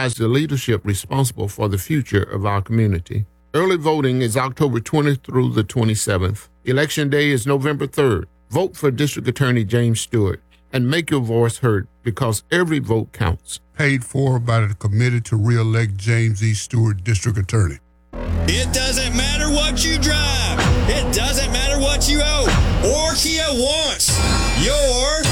recognize the leadership responsible for the future of our community. Early voting is October 20th through the 27th. Election day is November 3rd. Vote for District Attorney James Stewart and make your voice heard, because every vote counts. Paid for by the committee to re-elect James E. Stewart, District Attorney. It doesn't matter what you drive. It doesn't matter what you owe or Kia wants. Your